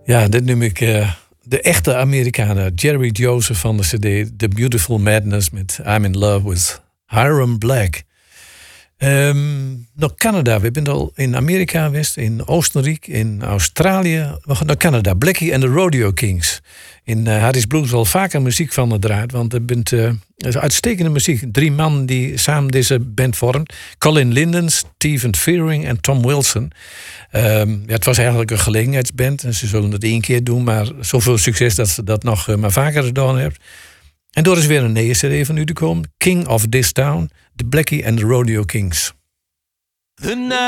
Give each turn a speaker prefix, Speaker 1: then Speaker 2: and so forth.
Speaker 1: Ja, dit noem ik de echte Amerikaner. Jerry Joseph van de CD The Beautiful Madness met I'm in Love with Hiram Black. Naar Canada. We zijn al in Amerika geweest, in Oostenrijk, in Australië. We gaan naar Canada. Blackie and the Rodeo Kings. In Harris Blues al vaker muziek van de draad. Want er is uitstekende muziek. 3 mannen die samen deze band vormen. Colin Linden, Steven Fearing en Tom Wilson. Het was eigenlijk een gelegenheidsband. En ze zullen het 1 keer doen. Maar zoveel succes dat ze dat nog maar vaker gedaan hebben. En door is weer een nieuwe CD van u te komen. King of This Town. The Blackie and the Rodeo Kings.